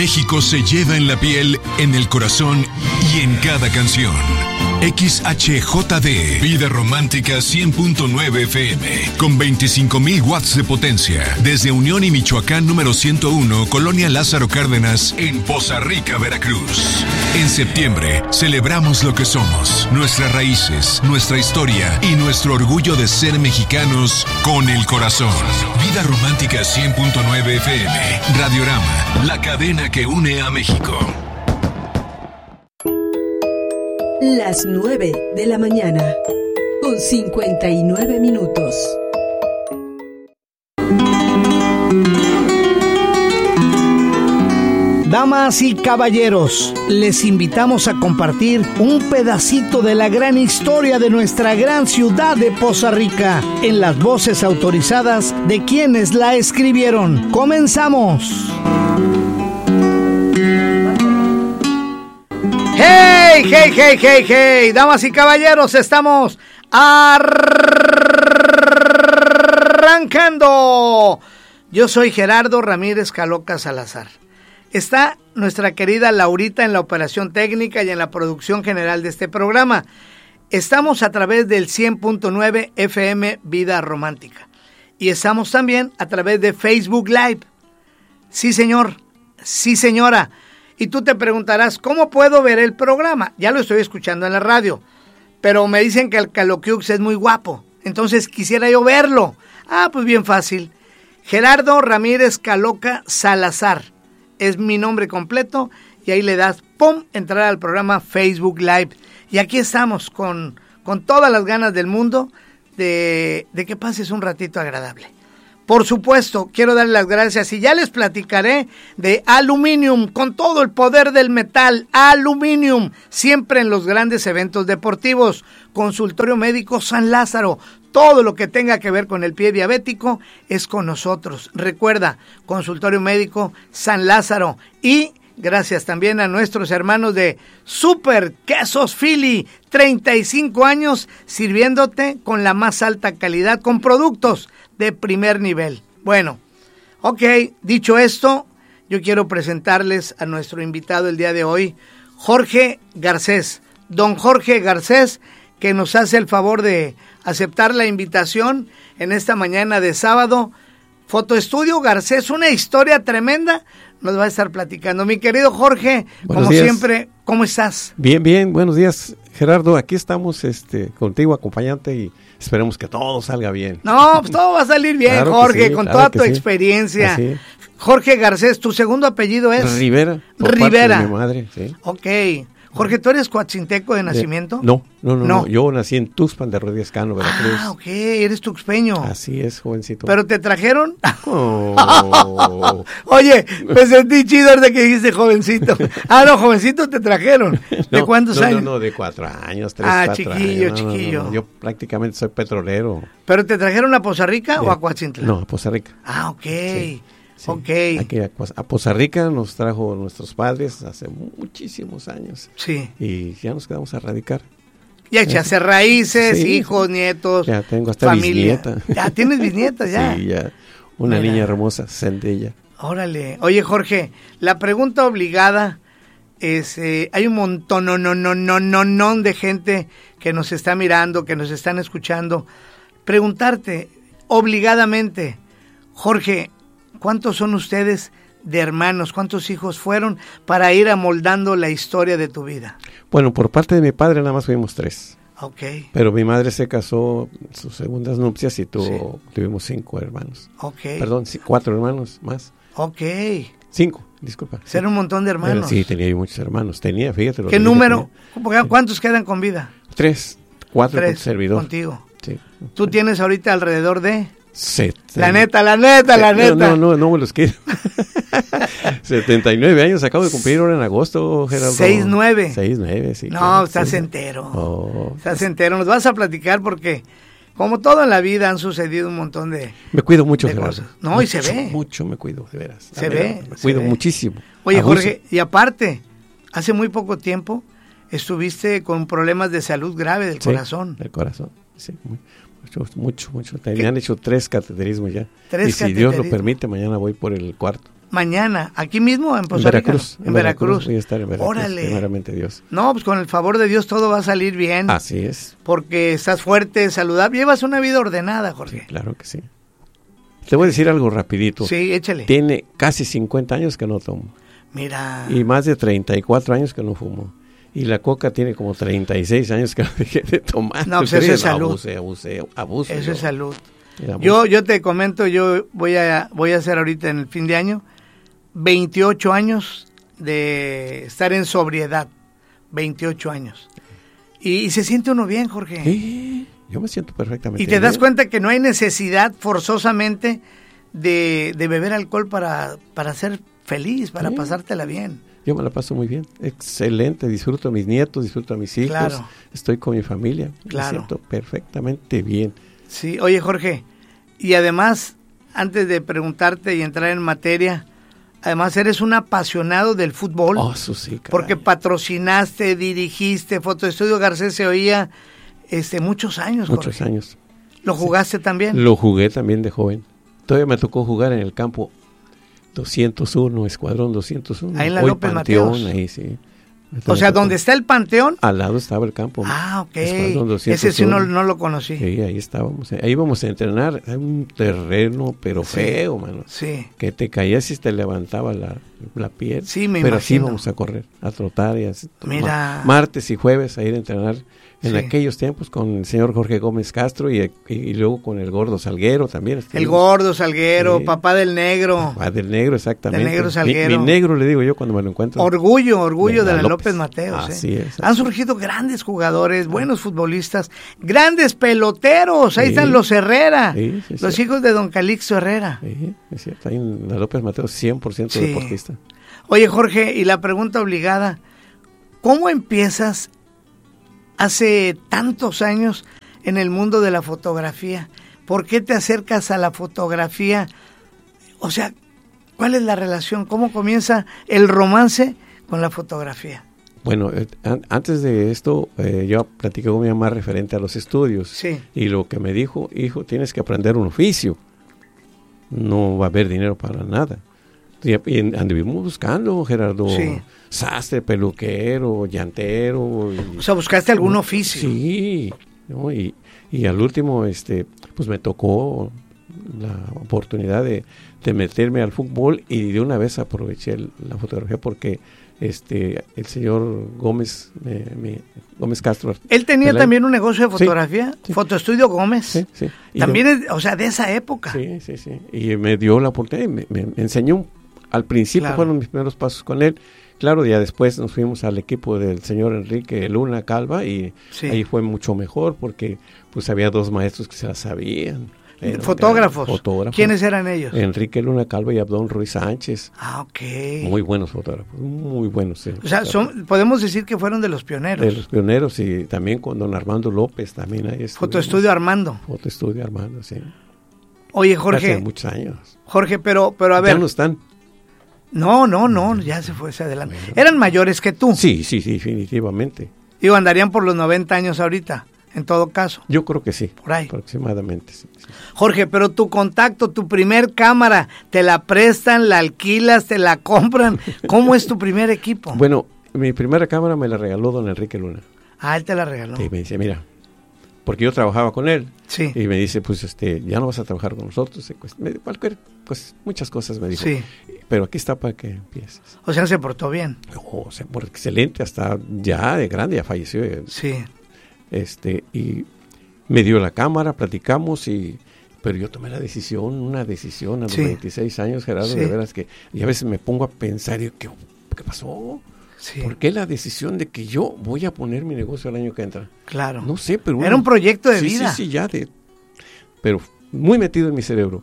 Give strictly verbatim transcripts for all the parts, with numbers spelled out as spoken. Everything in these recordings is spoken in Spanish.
México se lleva en la piel, en el corazón y en cada canción. X H J D, Vida Romántica cien punto nueve F M, con veinticinco mil watts de potencia, desde Unión y Michoacán número ciento uno, Colonia Lázaro Cárdenas, en Poza Rica, Veracruz. En septiembre, celebramos lo que somos, nuestras raíces, nuestra historia y nuestro orgullo de ser mexicanos con el corazón. Vida Romántica cien punto nueve F M, Radiorama, la cadena que une a México. Las nueve de la mañana, con cincuenta y nueve minutos. Damas y caballeros, les invitamos a compartir un pedacito de la gran historia de nuestra gran ciudad de Poza Rica, en las voces autorizadas de quienes la escribieron. ¡Comenzamos! ¡Hey, hey, hey, hey, hey! Damas y caballeros, estamos arrancando. Yo soy Gerardo Ramírez Caloca Salazar. Está nuestra querida Laurita en la operación técnica y en la producción general de este programa. Estamos a través del cien punto nueve F M Vida Romántica. Y estamos también a través de Facebook Live. Sí, señor. Sí, señora. Y tú te preguntarás, ¿cómo puedo ver el programa? Ya lo estoy escuchando en la radio, pero me dicen que el Caloquiux es muy guapo, entonces quisiera yo verlo. Ah, pues bien fácil. Gerardo Ramírez Caloca Salazar es mi nombre completo y ahí le das, ¡pum!, entrar al programa Facebook Live. Y aquí estamos con, con todas las ganas del mundo de, de que pases un ratito agradable. Por supuesto, quiero dar las gracias y ya les platicaré de Aluminium, con todo el poder del metal. Aluminium, siempre en los grandes eventos deportivos. Consultorio Médico San Lázaro, todo lo que tenga que ver con el pie diabético es con nosotros. Recuerda, Consultorio Médico San Lázaro. Y gracias también a nuestros hermanos de Super Quesos Philly, treinta y cinco años sirviéndote con la más alta calidad, con productos de primer nivel. Bueno, ok, dicho esto, yo quiero presentarles a nuestro invitado el día de hoy, Jorge Garcés. Don Jorge Garcés, que nos hace el favor de aceptar la invitación en esta mañana de sábado. Fotoestudio Garcés, una historia tremenda, nos va a estar platicando. Mi querido Jorge, buenos como días. Siempre, ¿cómo estás? Bien, bien, buenos días, Gerardo. Aquí estamos este, contigo, acompañante, y esperemos que todo salga bien. No, pues todo va a salir bien, claro, Jorge, sí, con claro toda tu sí. experiencia. Así. Jorge Garcés, ¿tu segundo apellido es? Rivera. Por Rivera. Parte de mi madre, sí. Ok. Jorge, ¿tú eres coatzinteco de nacimiento? Eh, no, no, no, no, no. Yo nací en Tuxpan de Rodríguez Cano, Veracruz. Ah, ok, eres tuxpeño. Así es, jovencito. ¿Pero te trajeron? Oh. Oye, me sentí chido de que dijiste jovencito. Ah, no, jovencito te trajeron. ¿De no, cuántos no, años? No, no, de cuatro años, tres, ah, cuatro chiquillo, años. No, chiquillo. No, no, yo prácticamente soy petrolero. ¿Pero te trajeron a Poza Rica de, o a Coatzintlán? No, a Poza Rica. Ah, ok. Sí. Sí, ok. Aquí a, a Poza Rica nos trajo nuestros padres hace muchísimos años. Sí. Y ya nos quedamos a radicar. Ya echaste raíces, sí, hijos, nietos. Ya tengo hasta familia. bisnieta. Ya tienes bisnietas, ya. Sí, ya. Una Mira. niña hermosa, Centella. Órale. Oye, Jorge, la pregunta obligada es, eh, hay un montón, no, no, no, no, no, no de gente que nos está mirando, que nos están escuchando. Preguntarte obligadamente, Jorge, ¿cuántos son ustedes de hermanos? ¿Cuántos hijos fueron para ir amoldando la historia de tu vida? Bueno, por parte de mi padre nada más fuimos tres. Ok. Pero mi madre se casó en sus segundas nupcias y tuvo, sí. tuvimos cinco hermanos. Ok. Perdón, sí, cuatro hermanos más. Ok. Cinco, disculpa. Ser un montón de hermanos. Pero sí, tenía yo muchos hermanos. Tenía, fíjate. ¿Qué número? Tenía. ¿Cuántos quedan con vida? Tres, cuatro tres, con servidor. Contigo. Sí. ¿Tú tienes ahorita alrededor de...? Set, la neta, la neta, la neta. No, no, no, no me los quiero. setenta y nueve años, acabo de cumplir ahora en agosto, Gerardo. seis nueve. seis nueve, sí. No, claro, estás sí. entero. Oh, estás entero. Nos vas a platicar porque, como todo en la vida, han sucedido un montón de Me cuido mucho, de Gerardo. Cosas. No, mucho, y se ve. Mucho me cuido, de veras. Se verdad, ve. Me se cuido ve. muchísimo. Oye, Abuso. Jorge, y aparte, hace muy poco tiempo estuviste con problemas de salud grave del sí, corazón. del corazón, sí. Muy, mucho, mucho, mucho. Me han hecho tres cateterismos ya. Tres y si cateterismos. Dios lo permite, mañana voy por el cuarto. Mañana, aquí mismo en Poza Rica. Veracruz. En, en Veracruz. Veracruz. Voy a estar en Veracruz. Órale. Primeramente Dios. No, pues con el favor de Dios todo va a salir bien. Así es. Porque estás fuerte, saludable. Llevas una vida ordenada, Jorge. Sí, claro que sí. Te voy a decir algo rapidito. Sí, échale. Tiene casi cincuenta años que no tomo. Mira. Y más de treinta y cuatro años que no fumo. Y la coca tiene como treinta y seis años que no dejé de tomar. No, pues eso es salud. Abuse, abuse, abuse. Eso yo. es salud. Abuse. Yo, yo te comento, yo voy a, voy a hacer ahorita en el fin de año veintiocho años de estar en sobriedad. veintiocho años. Y, y se siente uno bien, Jorge. Sí, yo me siento perfectamente Y te bien. das cuenta que no hay necesidad forzosamente de, de beber alcohol para, para ser feliz, para Sí. pasártela bien. Yo me la paso muy bien. Excelente. Disfruto a mis nietos, disfruto a mis hijos. Claro. Estoy con mi familia. Claro. Me siento perfectamente bien. Sí, oye Jorge, y además, antes de preguntarte y entrar en materia, además eres un apasionado del fútbol. Oh, eso sí, caray. Porque patrocinaste, dirigiste, Fotoestudio Garcés se oía este, muchos años, Muchos Jorge. años. ¿Lo jugaste Sí. también? Lo jugué también de joven. Todavía me tocó jugar en el campo doscientos uno, Escuadrón doscientos uno. Ahí en la Hoy López Panteón, Mateos. ahí sí. O sea, ¿dónde está el Panteón? Al lado estaba el campo. Ah, ok. Escuadrón doscientos uno. Ese sí no, no lo conocí. Sí, ahí estábamos. Ahí íbamos a entrenar. Hay un terreno, pero Sí. feo, mano. Sí. Que te caías y te levantaba la, la piel. Sí, me Pero así imagino. íbamos a correr, a trotar. Y así, Mira. ma- martes y jueves a ir a entrenar. En Sí. aquellos tiempos con el señor Jorge Gómez Castro y, y, y luego con el Gordo Salguero también. El estuvimos. Gordo Salguero, Sí. papá del negro. Ah, del negro, exactamente. Del negro Mi- Salguero. Mi, negro le digo yo cuando me lo encuentro. Orgullo, orgullo De de la la López. López Mateos. Así ¿eh? es, Han así. surgido grandes jugadores, buenos futbolistas, grandes peloteros. Ahí Sí. están los Herrera, Sí, sí, los sí. hijos de don Calixto Herrera. Sí, es cierto. Ahí en la López Mateo, cien por ciento Sí. deportista. Oye, Jorge, y la pregunta obligada, ¿cómo empiezas hace tantos años en el mundo de la fotografía? ¿Por qué te acercas a la fotografía? O sea, ¿cuál es la relación? ¿Cómo comienza el romance con la fotografía? Bueno, eh, an- antes de esto, eh, yo platiqué con mi mamá referente a los estudios. Sí. Y lo que me dijo, hijo, tienes que aprender un oficio. No va a haber dinero para nada. Y, y anduvimos buscando, Gerardo. Sí. Sastre, peluquero, llantero. y- O sea, ¿buscaste algún oficio? Sí, ¿no? y, y al último, este, pues me tocó la oportunidad de, de meterme al fútbol y de una vez aproveché el- la fotografía porque este el señor Gómez me- me- Gómez Castro. Él tenía ¿verdad? también un negocio de Sí, fotografía, sí. Fotoestudio Gómez. Sí, sí. Y También, yo- es, o sea, de esa época. Sí, sí, sí. Y me dio la oportunidad y me, me- me enseñó. Al principio Claro. fueron mis primeros pasos con él. Claro, ya después nos fuimos al equipo del señor Enrique Luna Calva y Sí. ahí fue mucho mejor porque pues había dos maestros que se la sabían. Eran Fotógrafos. grandes fotógrafos. ¿Quiénes eran ellos? Enrique Luna Calva y Abdón Ruiz Sánchez. Ah, ok. Muy buenos fotógrafos, muy buenos. eh, O sea, son, podemos decir que fueron de los pioneros. de los pioneros y también con don Armando López también ahí estuvimos. Fotoestudio Armando. Fotoestudio Armando, sí. Oye, Hace Jorge, muchos años. Jorge, pero, pero a Ya ver. no están. No, no, no, ya se fue, se adelante. Eran mayores que tú. Sí, sí, sí, definitivamente. Digo, andarían por los noventa años ahorita, en todo caso. Yo creo que sí. Por ahí. Aproximadamente, sí. sí. Jorge, pero tu contacto, tu primer cámara, ¿te la prestan, la alquilas, te la compran? ¿Cómo es tu primer equipo? Bueno, mi primera cámara me la regaló don Enrique Luna. Ah, él te la regaló. Y me dice, mira, porque yo trabajaba con él. Sí. Y me dice, pues, este, ya no vas a trabajar con nosotros. Y, pues, me- cualquier, pues, muchas cosas me dijo. Sí. Pero aquí está para que empieces. O sea, se portó bien. Oh, o sea, por excelente, hasta ya de grande, ya falleció. eh, Sí. Este, y me dio la cámara, platicamos y... Pero yo tomé la decisión, una decisión a los Sí. veintiséis años, Gerardo, Sí. de veras que... Y a veces me pongo a pensar, y, ¿qué, qué pasó? Sí. ¿Por qué la decisión de que yo voy a poner mi negocio el año que entra? Claro. No sé, pero... Era un proyecto de sí, vida. Sí, sí, ya de... Pero muy metido en mi cerebro.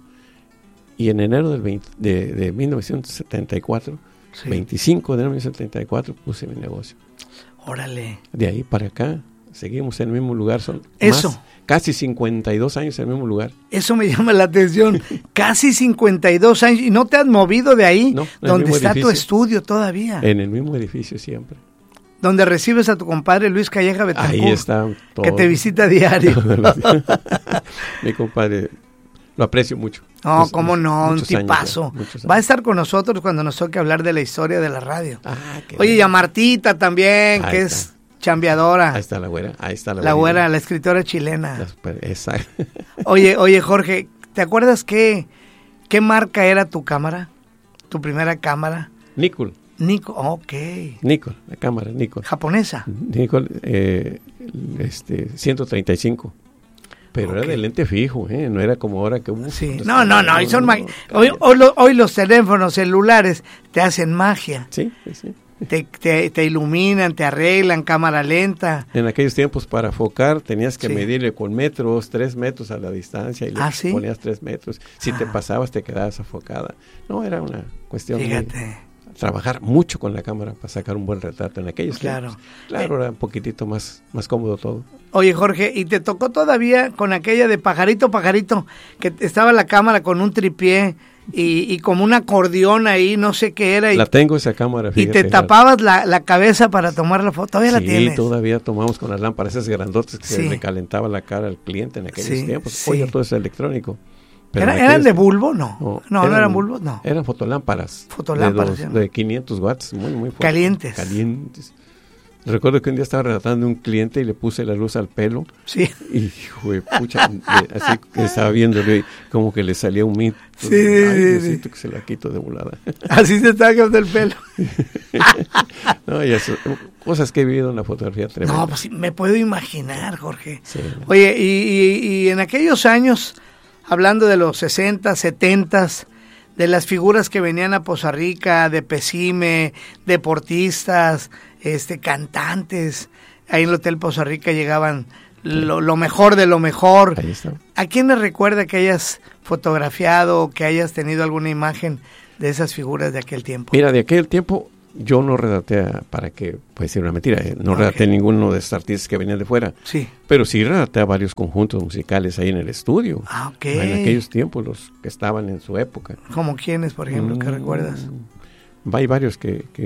Y en enero del veinte de, de mil novecientos setenta y cuatro, Sí. veinticinco de enero de mil novecientos setenta y cuatro, puse mi negocio. Órale. De ahí para acá, seguimos en el mismo lugar. Son Eso. más, casi cincuenta y dos años en el mismo lugar. Eso me llama la atención. Casi cincuenta y dos años y no te has movido de ahí, No, en el donde mismo está tu edificio. estudio todavía. En el mismo edificio siempre. Donde recibes a tu compadre Luis Calleja Betancourt. Ahí está todo. Que te visita diario. Mi compadre lo aprecio mucho. No, Pues, cómo no, un muchos años tipazo. ya, muchos Va a años. estar con nosotros cuando nos toque hablar de la historia de la radio. Ah, qué Oye, bien. y a Martita también, Ahí que está. es chambeadora. Ahí está la güera, ahí está la, La güera, güerita. la escritora chilena. La super- esa. Oye, oye, Jorge, ¿te acuerdas qué, qué marca era tu cámara? Tu primera cámara. Nikon, Nico, ok. Nikon, la cámara, Nikon. Japonesa. Nikon, eh, este, ciento treinta y cinco. Pero Ok. era de lente fijo, ¿eh? No era como ahora que... uf, Sí. los No, no, no. y son ma- teléfonos, hoy, cállate. hoy, lo- hoy los teléfonos celulares te hacen magia. Sí, sí, sí. Te, te, te iluminan, te arreglan, cámara lenta. En aquellos tiempos para focar tenías que Sí. medirle con metros, tres metros a la distancia y le ¿Ah, sí? ponías tres metros. Si te Ah. pasabas te quedabas afocada. No, era una cuestión de Fíjate. trabajar mucho con la cámara para sacar un buen retrato en aquellos Claro. tiempos. Claro, era un poquitito más, más cómodo todo. Oye, Jorge, ¿y te tocó todavía con aquella de pajarito, pajarito, que estaba la cámara con un tripié y, y como un acordeón ahí, no sé qué era, y, La tengo esa cámara, y fíjate. te tapabas la, la cabeza para tomar la foto? ¿Todavía la Sí, tienes? todavía tomamos con las lámparas esas grandotas que Sí. se le calentaba la cara al cliente en aquellos Sí, tiempos. sí. Hoy ya todo es electrónico. Pero ¿Era- en ¿Eran aquellos de tiempos- bulbo? No. No, no eran, eran bulbos, no. Eran fotolámparas. Fotolámparas, De, ya. dos- de quinientos watts, muy, muy fuertes. Calientes. Calientes. Recuerdo que un día estaba retratando a un cliente y le puse la luz al pelo. Sí. Y, hijo de pucha, le- así que estaba viéndole y como que le salía un mito. Sí, Ay, sí, Diosito, sí. que se la quito de volada. Así se está quedando el pelo. No, y eso, cosas que he vivido en la fotografía tremenda. No, pues sí, me puedo imaginar, Jorge. Sí. Oye, y, y- y en aquellos años, hablando de los sesenta, setenta, de las figuras que venían a Poza Rica, de Pesime, deportistas, este, cantantes, ahí en el Hotel Poza Rica llegaban lo, lo mejor de lo mejor. Ahí está. ¿A quién le recuerda que hayas fotografiado o que hayas tenido alguna imagen de esas figuras de aquel tiempo? Mira, de aquel tiempo yo no redacté, a- para que, puede ser una mentira, eh, no Ok. redacté ninguno de estos artistas que venían de fuera, Sí. pero sí redacté a varios conjuntos musicales ahí en el estudio. Ah, ok. En aquellos tiempos, los que estaban en su época. ¿Como quiénes, por ejemplo, que Mm, recuerdas? Hay varios que, que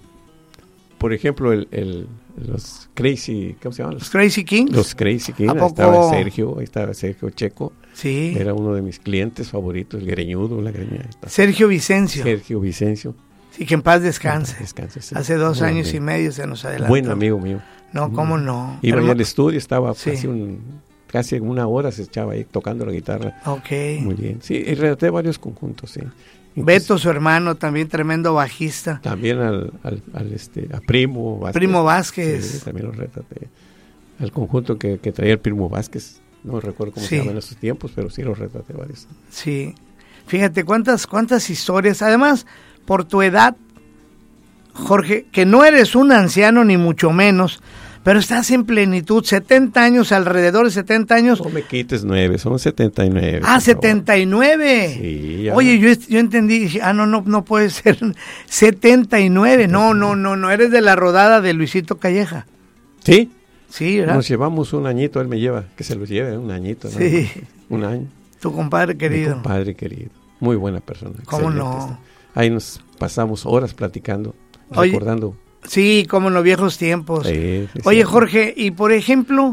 por ejemplo, el, el- los Crazy, ¿cómo se llaman? ¿Los Crazy Kings? Los Crazy King, ¿A ahí poco? estaba Sergio, ahí estaba Sergio Checo, Sí. era uno de mis clientes favoritos, el greñudo, la greña. ahí está. Sergio Vicencio. Sergio Vicencio. Sí, que en paz descanse. Descanse, sí. Hace dos Buen años amigo. y medio se nos adelantó. Buen amigo mío. No, cómo no. Iba Hermo- ahí al estudio, estaba Sí. casi, un, casi una hora se echaba ahí tocando la guitarra. Ok. Muy bien. Sí, y redacté varios conjuntos, sí. Beto, su hermano, también tremendo bajista. También al, al, al, este, a Primo Vázquez. Primo Vázquez. Sí, también lo retraté. Al conjunto que, que traía el Primo Vázquez. No recuerdo cómo Sí. se llama en esos tiempos, pero sí lo retraté varios. Sí. Fíjate cuántas, cuántas historias. Además, por tu edad, Jorge, que no eres un anciano ni mucho menos, pero estás en plenitud, setenta años, alrededor de setenta años. No me quites nueve, son setenta y nueve. Ah, por favor. setenta y nueve. Sí, ya. Oye, yo, est- yo entendí, dije, ah, no, no, no puede ser setenta y nueve. No, no, no, no, eres de la rodada de Luisito Calleja. Sí, Sí, ¿verdad? nos llevamos un añito, él me lleva, que se los lleve, un añito. ¿no? Sí. Un año. Tu compadre Mi querido. compadre querido. Muy buena persona. ¿Cómo excelente no? está. Ahí nos pasamos horas platicando, Oye, recordando. Sí, como en los viejos tiempos. Sí, sí, Oye, sí. Jorge, y por ejemplo,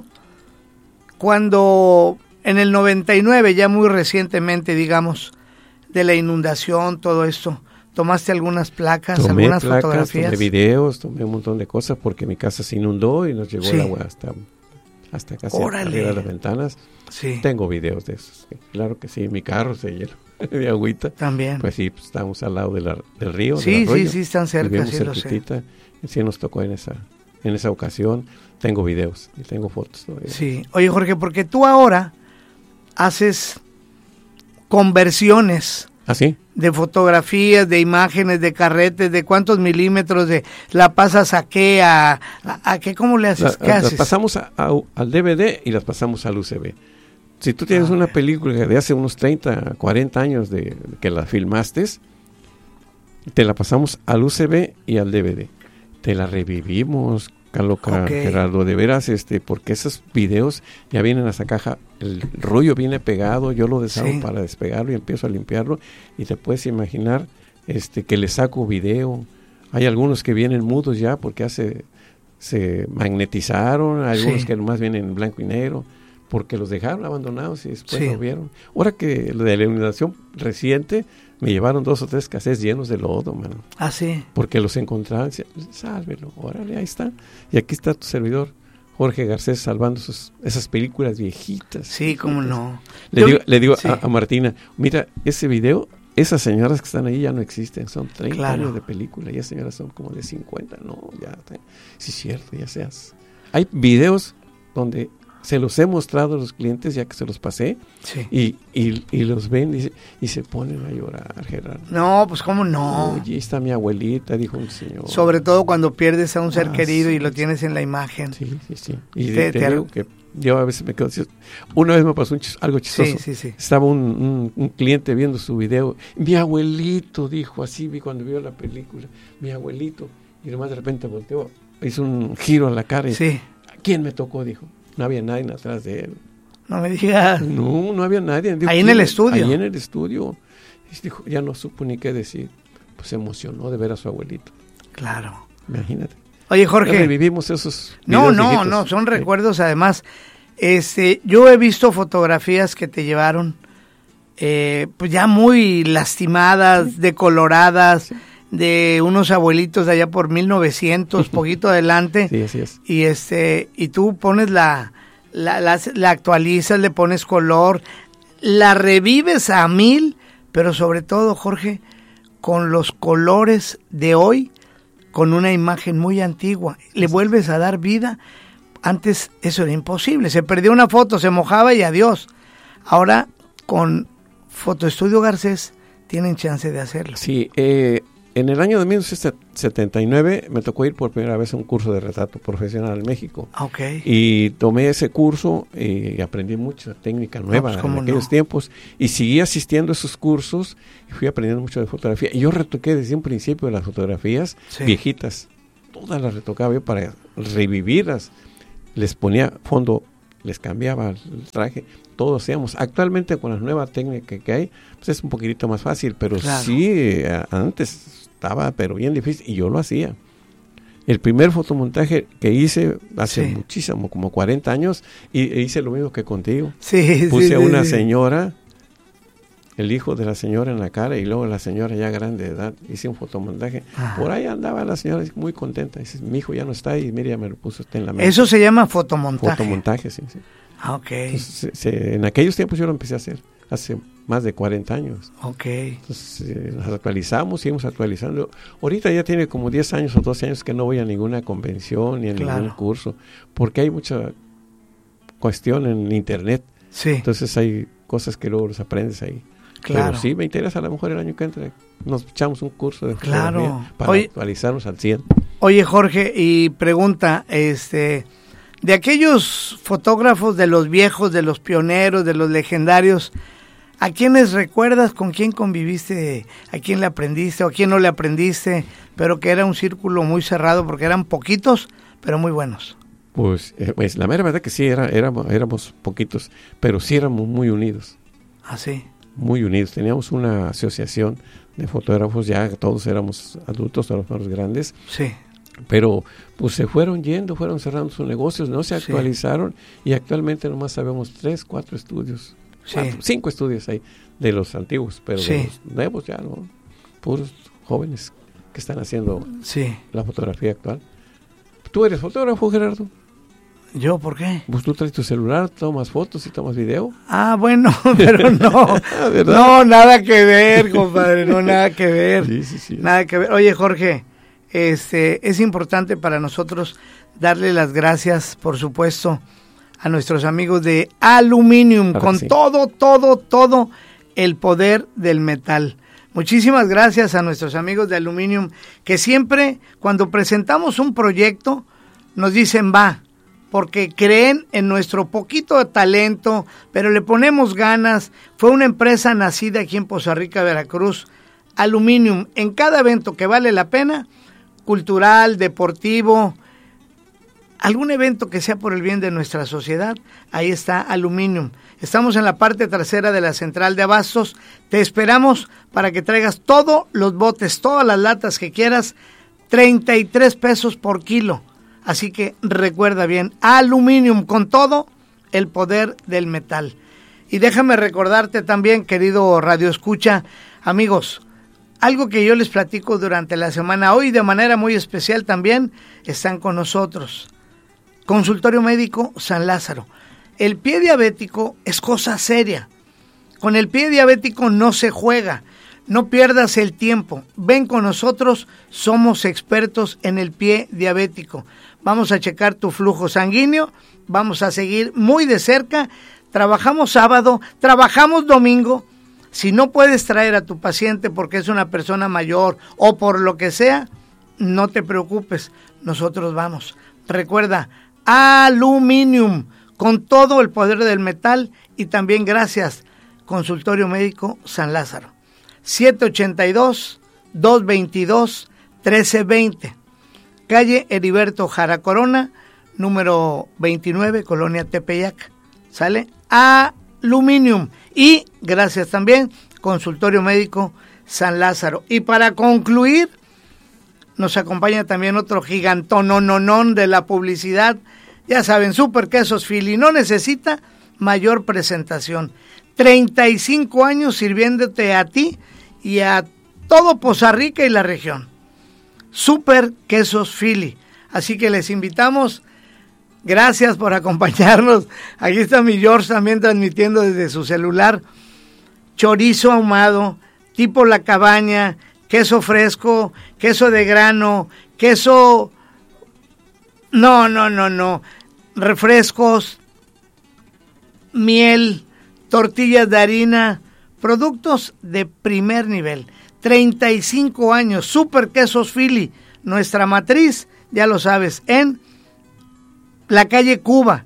cuando en el noventa y nueve, ya muy recientemente, digamos, de la inundación, todo esto, ¿tomaste algunas placas, Tomé algunas placas, fotografías? tomé videos, tomé un montón de cosas porque mi casa se inundó y nos llegó Sí. el agua hasta, hasta casi Órale. arriba de las ventanas. Sí, Tengo videos de esos. sí. Claro que sí, mi carro se llenó de agüita. también. Pues sí, pues, estábamos al lado de la- del río. Sí, del sí, arroyo. sí, están cerca, Vivimos sí lo sé. cerquitita. Y sí nos tocó en esa, en esa ocasión. Tengo videos y tengo fotos todavía. Sí. Oye, Jorge, porque tú ahora haces conversiones ¿Ah, sí? de fotografías, de imágenes, de carretes, de cuántos milímetros, de la pasas a qué, a, a, a qué, ¿cómo le haces? La- ¿Qué las haces? pasamos a- a- al D V D y las pasamos al U C B. Si tú tienes Ah, una ya. película de hace unos treinta, cuarenta años de que la filmaste, te la pasamos al U C B y al D V D. Te la revivimos, Caloca, Ok. Gerardo, de veras, este, porque esos videos ya vienen a esa caja, el rollo viene pegado, yo lo deshago Sí. para despegarlo y empiezo a limpiarlo y te puedes imaginar este, que le saco video. Hay algunos que vienen mudos ya porque hace, se magnetizaron, hay algunos Sí. que nomás vienen en blanco y negro, porque los dejaron abandonados y después Sí. lo vieron. Ahora que lo de la inundación reciente, me llevaron dos o tres cassettes llenos de lodo, mano. Ah, sí. Porque los encontraban, decían, sálvelo, órale, ahí está. Y aquí está tu servidor, Jorge Garcés, salvando sus, esas películas viejitas. Sí, cómo no. Le Yo- digo, le digo sí. a, a Martina, mira, ese video, esas señoras que están ahí ya no existen, son treinta Claro. años de película, y esas señoras son como de cincuenta, no, ya, sí es cierto, ya seas. Hay videos donde se los he mostrado a los clientes ya que se los pasé, Sí. y, y, y los ven y se, y se ponen a llorar, Gerardo. No, pues cómo no. Oye, ahí está mi abuelita, dijo un señor. Sobre todo cuando pierdes a un ser Ah, querido sí, y lo sí. tienes en la imagen. Sí, sí, sí. Y Te- te, te- digo que yo a veces me quedo... Una vez me pasó un chis- algo chistoso. Sí, sí, sí. Estaba un, un, un cliente viendo su video. Mi abuelito, dijo, así vi cuando vio la película. Mi abuelito. Y nomás de repente volteó, hizo un giro a la cara y... Sí. ¿Quién me tocó? Dijo. No había nadie atrás de él. No me digas. No, no había nadie. Digo, Ahí en ¿quién? el estudio. Ahí en el estudio. Y dijo, ya no supo ni qué decir. Pues se emocionó de ver a su abuelito. Claro. Imagínate. Oye, Ya Jorge. revivimos esos No, videos no, viejitos. no, son Sí. recuerdos además. Este, yo he visto fotografías que te llevaron, eh, pues ya muy lastimadas, decoloradas, de unos abuelitos de allá por mil novecientos, poquito adelante. Sí, así es. Y este, y tú pones la, la, la, la actualizas, le pones color, la revives a mil, pero sobre todo, Jorge, con los colores de hoy, con una imagen muy antigua, le vuelves a dar vida. Antes eso era imposible, se perdió una foto, se mojaba y adiós. Ahora con Fotoestudio Garcés tienen chance de hacerlo. Sí, eh, en el año de mil novecientos setenta y nueve me tocó ir por primera vez a un curso de retrato profesional en México. Ok. Y tomé ese curso y aprendí mucha técnica nueva pues, ¿cómo en aquellos no? tiempos. Y seguí asistiendo a esos cursos y fui aprendiendo mucho de fotografía. Y yo retoqué desde un principio las fotografías Sí. viejitas. Todas las retocaba yo para revivirlas. Les ponía fondo, les cambiaba el traje. Todo hacíamos. Actualmente con la nueva técnica que hay, pues es un poquitito más fácil. Pero Claro. sí, eh, antes estaba pero bien difícil y yo lo hacía. El primer fotomontaje que hice hace Sí. muchísimo, como cuarenta años, y e hice lo mismo que contigo. Sí, Puse sí, a sí, una sí. señora, el hijo de la señora en la cara, y luego la señora ya grande de edad. Hice un fotomontaje. Ajá. Por ahí andaba la señora muy contenta. Dice, mi hijo ya no está y mire, ya me lo puso usted en la mesa. Eso se llama fotomontaje. Fotomontaje, sí, sí. Ah, ok, Entonces, se- se- en aquellos tiempos yo lo empecé a hacer, hace más de cuarenta años. ok. Entonces, eh, las actualizamos, seguimos actualizando. Ahorita ya tiene como diez años o doce años que no voy a ninguna convención ni a Claro. ningún curso, porque hay mucha cuestión en internet. Sí, Entonces hay cosas que luego los aprendes ahí. claro. Pero sí, me interesa a lo mejor el año que entra. Nos echamos un curso de Claro. fotografía para Oye- actualizarnos al cien. Oye, Jorge, y pregunta, este, de aquellos fotógrafos de los viejos, de los pioneros, de los legendarios, ¿a quiénes recuerdas, con quién conviviste, a quién le aprendiste o a quién no le aprendiste, pero que era un círculo muy cerrado porque eran poquitos, pero muy buenos? Pues, eh, pues la mera verdad que sí, era, éramos, éramos poquitos, pero sí éramos muy unidos. Así. Muy unidos. Teníamos una asociación de fotógrafos, ya todos éramos adultos, todos más grandes, Sí, pero pues se fueron yendo, fueron cerrando sus negocios, no se Sí. actualizaron y actualmente nomás sabemos tres, cuatro estudios, Sí. cuatro, cinco estudios hay de los antiguos, pero Sí. de los nuevos ya no, puros jóvenes que están haciendo sí. la fotografía actual. ¿Tú eres fotógrafo, Gerardo? ¿Yo por qué? Pues tú traes tu celular, tomas fotos y tomas video. Ah, bueno, pero no. Ah, ¿verdad? No, nada que ver, compadre, no, nada que ver. Sí, sí, sí. Nada que ver. Oye, Jorge, este, es importante para nosotros darle las gracias, por supuesto, a nuestros amigos de Aluminium, Claro con que sí. todo, todo, todo el poder del metal. Muchísimas gracias a nuestros amigos de Aluminium, que siempre, cuando presentamos un proyecto, nos dicen va, porque creen en nuestro poquito de talento, pero le ponemos ganas. Fue una empresa nacida aquí en Poza Rica, Veracruz. Aluminium, en cada evento que vale la pena, cultural, deportivo, algún evento que sea por el bien de nuestra sociedad, ahí está Aluminium. Estamos en la parte trasera de la central de abastos. Te esperamos para que traigas todos los botes, todas las latas que quieras, treinta y tres pesos por kilo. Así que recuerda bien, Aluminium, con todo el poder del metal. Y déjame recordarte también, querido Radio Escucha, amigos, algo que yo les platico durante la semana, hoy de manera muy especial también están con nosotros. Consultorio Médico San Lázaro. El pie diabético es cosa seria. Con el pie diabético no se juega. No pierdas el tiempo. Ven con nosotros, somos expertos en el pie diabético. Vamos a checar tu flujo sanguíneo, vamos a seguir muy de cerca. Trabajamos sábado, trabajamos domingo. Si no puedes traer a tu paciente porque es una persona mayor o por lo que sea, no te preocupes, nosotros vamos. Recuerda, Aluminium, con todo el poder del metal, y también gracias, Consultorio Médico San Lázaro. siete ochenta y dos, doscientos veintidós, trece veinte. Calle Heriberto Jara Corona, número veintinueve, Colonia Tepeyac. ¿Sale? Aluminium. Y gracias también, Consultorio Médico San Lázaro. Y para concluir, nos acompaña también otro gigantonononón de la publicidad. Ya saben, Super Quesos Philly no necesita mayor presentación. treinta y cinco años sirviéndote a ti y a todo Poza Rica y la región. Super Quesos Philly. Así que les invitamos. Gracias por acompañarnos. Aquí está mi George también transmitiendo desde su celular. Chorizo ahumado, tipo La Cabaña, queso fresco, queso de grano, queso... No, no, no, no. Refrescos, miel, tortillas de harina, productos de primer nivel. treinta y cinco años, Super Quesos Philly, nuestra matriz, ya lo sabes, en la calle Cuba,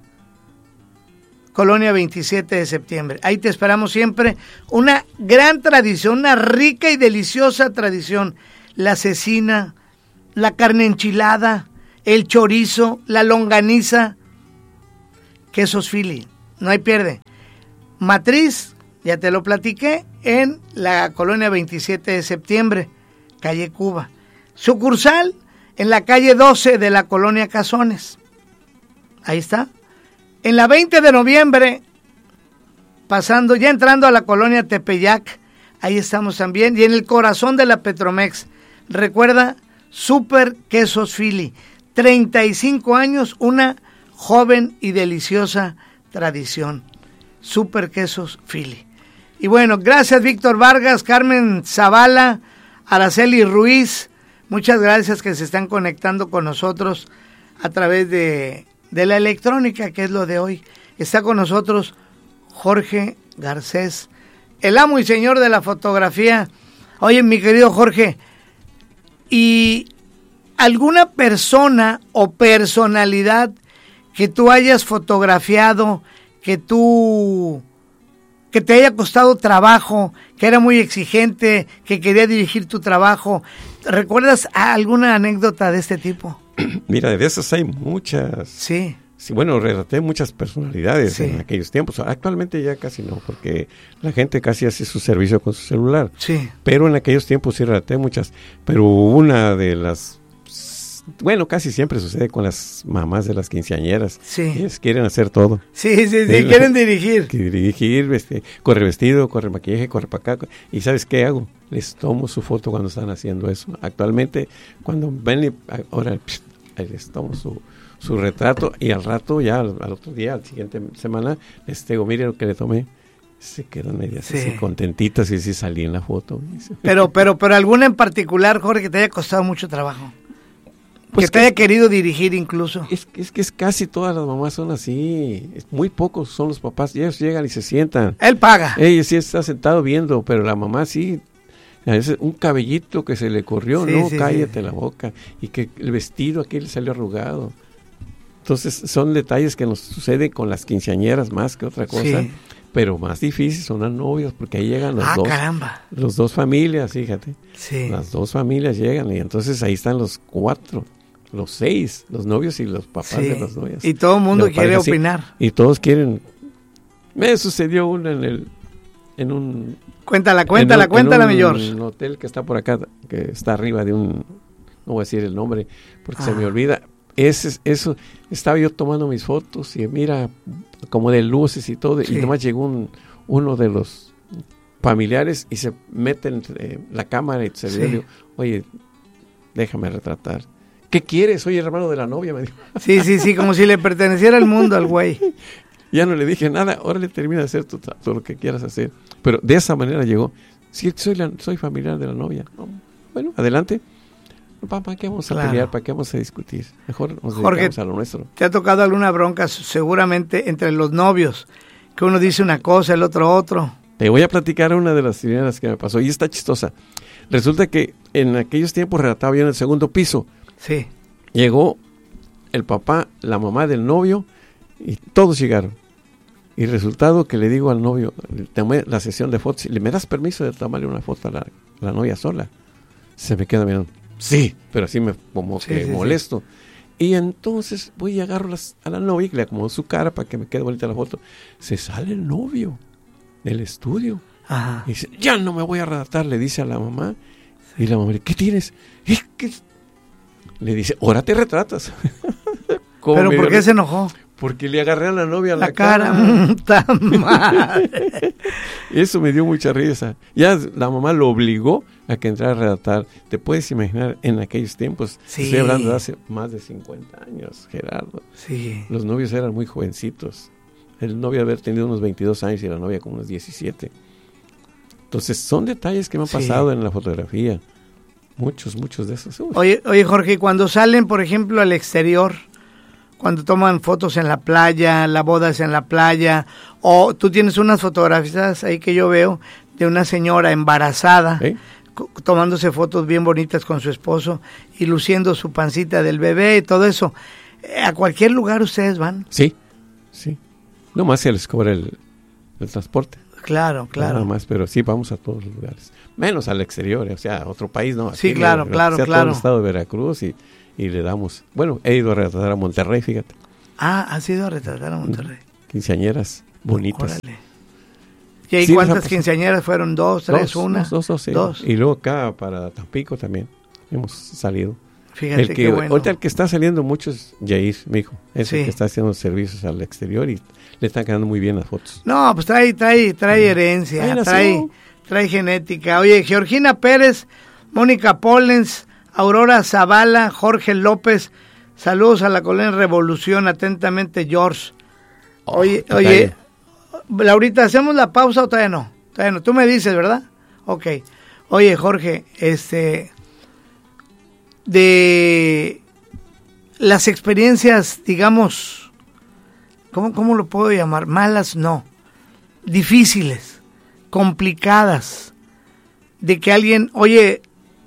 Colonia veintisiete de septiembre. Ahí te esperamos siempre. Una gran tradición, una rica y deliciosa tradición. La cecina, la carne enchilada, el chorizo, la longaniza. Quesos Philly, no hay pierde. Matriz, ya te lo platiqué, en la Colonia veintisiete de septiembre, calle Cuba. Sucursal, en la calle doce de la Colonia Cazones. Ahí está. En la veinte de noviembre, pasando, ya entrando a la Colonia Tepeyac, ahí estamos también. Y en el corazón de la Petromex. Recuerda, Super Quesos Philly. treinta y cinco años, una joven y deliciosa tradición. Super Quesos Philly. Y bueno, gracias Víctor Vargas, Carmen Zavala, Araceli Ruiz. Muchas gracias que se están conectando con nosotros a través de... de la electrónica, que es lo de hoy. Está con nosotros Jorge Garcés, el amo y señor de la fotografía. Oye, mi querido Jorge, ¿y alguna persona o personalidad que tú hayas fotografiado, que tú, que te haya costado trabajo, que era muy exigente, que quería dirigir tu trabajo? ¿Recuerdas alguna anécdota de este tipo? Mira, de esas hay muchas. Sí. Sí, bueno, relaté muchas personalidades sí. en aquellos tiempos. Actualmente ya casi no, porque la gente casi hace su servicio con su celular. Sí. Pero en aquellos tiempos sí relaté muchas. Pero una de las... Bueno, casi siempre sucede con las mamás de las quinceañeras. Sí. Ellas quieren hacer todo. Sí, sí, sí, sí. Quieren dirigir. Dirigir, este, corre vestido, corre maquillaje, corre para acá. ¿Y sabes qué hago? Les tomo su foto cuando están haciendo eso. Actualmente, cuando ven, ahora les tomo su, su retrato y al rato, ya al, al otro día, al siguiente semana, les digo, mire lo que le tomé. Se quedan medias sí. así contentitas y sí salí en la foto. Pero, pero, pero alguna en particular, Jorge, que te haya costado mucho trabajo. Pues que te que, haya querido dirigir incluso. Es, es que es casi todas las mamás son así. Es, muy pocos son los papás. Ellos llegan y se sientan. Él paga. Ella sí está sentado viendo, pero la mamá sí. A veces un cabellito que se le corrió, sí, no, sí, cállate sí. la boca. Y que el vestido aquí le salió arrugado. Entonces son detalles que nos suceden con las quinceañeras más que otra cosa. Sí. Pero más difícil son las novias, porque ahí llegan los ah, dos. caramba. Los dos familias, fíjate. Sí. Las dos familias llegan y entonces ahí están los cuatro. Los seis, los novios y los papás sí. de las novias. Y todo el mundo quiere opinar. Sí, y todos quieren. Me sucedió una en el, en un. Cuéntala, cuéntala, en un, cuéntala, en un, mi George. En un hotel que está por acá, que está arriba de un, no voy a decir el nombre, porque ah. se me olvida. ese, eso, estaba yo tomando mis fotos y mira, como de luces y todo, sí. y nomás llegó un, uno de los familiares y se mete entre la cámara y se sí. le dijo, oye, déjame retratar. ¿Qué quieres? Soy el hermano de la novia, me dijo. Sí, sí, sí, como si le perteneciera el mundo al güey. Ya no le dije nada, ahora le termina de hacer todo, todo lo que quieras hacer. Pero de esa manera llegó. Sí, soy, la, soy familiar de la novia. No, bueno, adelante. ¿Para qué vamos a claro. pelear? ¿Para qué vamos a discutir? Mejor nos Jorge, dedicamos a lo nuestro. ¿Te ha tocado alguna bronca seguramente entre los novios? Que uno dice una cosa, el otro otro. Te voy a platicar una de las primeras que me pasó y está chistosa. Resulta que en aquellos tiempos relataba yo en el segundo piso. Sí. Llegó el papá, la mamá del novio y todos llegaron. Y resultado que le digo al novio, tomé la sesión de fotos, ¿le me das permiso de tomarle una foto a la, a la novia sola? Se me queda mirando. Sí, pero así me como sí, que sí, molesto. Sí. Y entonces voy y agarro las, a la novia y le acomodo su cara para que me quede bonita la foto. Se sale el novio del estudio. Ajá. Y dice, ya no me voy a redactar, le dice a la mamá. Sí. Y la mamá le dice, ¿qué tienes? Es que... Le dice, ahora te retratas. ¿Pero por qué le... se enojó? Porque le agarré a la novia la, la cara. ¡Puta madre! Eso me dio mucha risa. Ya la mamá lo obligó a que entrara a redactar. Te puedes imaginar, en aquellos tiempos, sí. estoy hablando de hace más de cincuenta años, Gerardo. Sí. Los novios eran muy jovencitos. El novio había tenido unos veintidós años y la novia como unos diecisiete. Entonces, son detalles que me han sí. pasado en la fotografía. Muchos, muchos de esos. Uy. Oye, oye, Jorge, cuando salen, por ejemplo, al exterior, cuando toman fotos en la playa, la boda es en la playa, o tú tienes unas fotografías ahí que yo veo de una señora embarazada, ¿eh? co- tomándose fotos bien bonitas con su esposo y luciendo su pancita del bebé y todo eso. ¿A cualquier lugar ustedes van? Sí, sí. No más se les cobra el, el transporte. Claro, claro. Nada más, pero sí vamos a todos los lugares. Menos al exterior, o sea, a otro país, ¿no? Aquí sí, claro, le, claro, sea claro. todo el estado de Veracruz y, y le damos... Bueno, he ido a retratar a Monterrey, fíjate. Ah, has ido a retratar a Monterrey. Quinceañeras bonitas. Órale. ¿Y ahí sí, cuántas quinceañeras fueron? ¿Dos, tres, dos, una? Dos, dos, dos, sí. dos. Y luego acá para Tampico también hemos salido. Fíjate el que, qué bueno. Ahorita el que está saliendo mucho es Jair, mi hijo. Es sí. el que está haciendo servicios al exterior y le están quedando muy bien las fotos. No, pues trae, trae, trae herencia, trae, trae genética. Oye, Georgina Pérez, Mónica Pollens, Aurora Zavala, Jorge López, saludos a la colonia Revolución, atentamente George. Oye, oh, oye, Laurita, ¿hacemos la pausa o todavía no? Todavía no, tú me dices, ¿verdad? Ok. Oye, Jorge, este... de las experiencias, digamos, ¿cómo, cómo lo puedo llamar? Malas, no. Difíciles, complicadas, de que alguien, oye,